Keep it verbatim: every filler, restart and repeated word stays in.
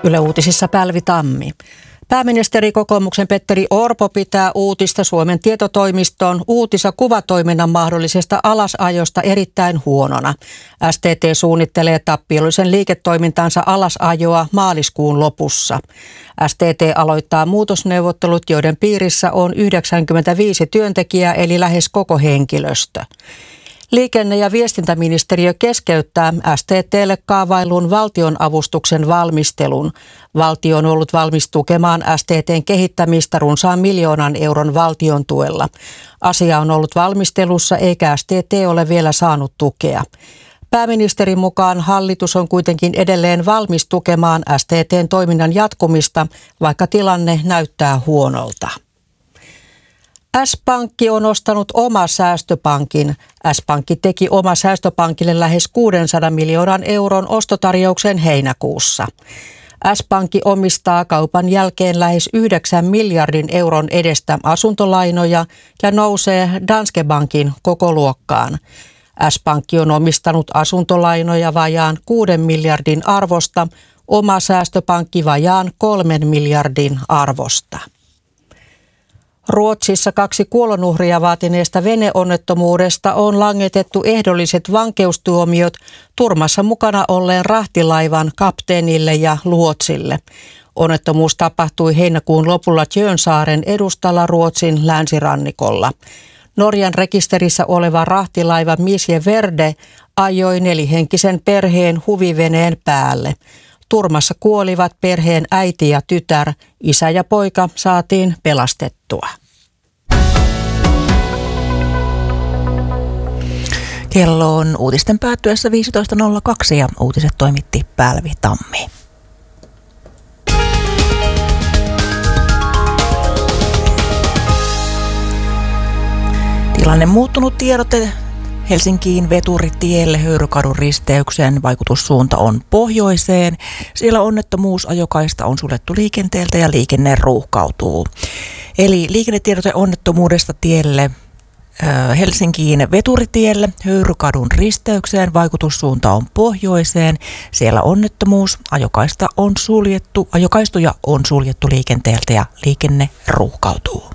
Yle Uutisissa Päälvi Tammi. Pääministeri kokoomuksen Petteri Orpo pitää uutista Suomen tietotoimiston uutis- ja kuvatoiminnan mahdollisesta alasajosta erittäin huonona. S T T suunnittelee tappiollisen liiketoimintansa alasajoa maaliskuun lopussa. S T T aloittaa muutosneuvottelut, joiden piirissä on yhdeksänkymmentäviisi työntekijää eli lähes koko henkilöstö. Liikenne- ja viestintäministeriö keskeyttää S T T:lle kaavailun valtionavustuksen valmistelun. Valtio on ollut valmis tukemaan S T T:n kehittämistä runsaan miljoonan euron valtion tuella. Asia on ollut valmistelussa eikä S T T ole vielä saanut tukea. Pääministerin mukaan hallitus on kuitenkin edelleen valmis tukemaan S T T:n toiminnan jatkumista, vaikka tilanne näyttää huonolta. S-Pankki on ostanut oma säästöpankin. S-Pankki teki oma säästöpankille lähes kuusisataa miljoonan euron ostotarjouksen heinäkuussa. S-Pankki omistaa kaupan jälkeen lähes yhdeksän miljardin euron edestä asuntolainoja ja nousee Danske Bankin kokoluokkaan. S-Pankki on omistanut asuntolainoja vajaan kuuden miljardin arvosta, oma säästöpankki vajaan kolmen miljardin arvosta. Ruotsissa kaksi kuolonuhria vaatineesta veneonnettomuudesta on langetettu ehdolliset vankeustuomiot turmassa mukana olleen rahtilaivan kapteenille ja luotsille. Onnettomuus tapahtui heinäkuun lopulla Tjörnsaaren edustalla Ruotsin länsirannikolla. Norjan rekisterissä oleva rahtilaiva Misje Verde ajoi nelihenkisen perheen huviveneen päälle. Turmassa kuolivat perheen äiti ja tytär, isä ja poika saatiin pelastettua. Kello on uutisten päättyessä viisitoista nolla kaksi ja uutiset toimitti Päälvi Tammi. Tilanne muuttunut tiedote. Helsinkiin Veturitielle Höyrykadun risteykseen vaikutussuunta on pohjoiseen. Siellä onnettomuusajokaista on suljettu liikenteeltä ja liikenne ruuhkautuu. Eli liikennetiedote onnettomuudesta tielle äh, Helsinkiin Veturitielle Höyrykadun risteykseen vaikutussuunta on pohjoiseen. Siellä onnettomuus, ajokaista on suljettu, ajokaistuja on suljettu liikenteeltä ja liikenne ruuhkautuu.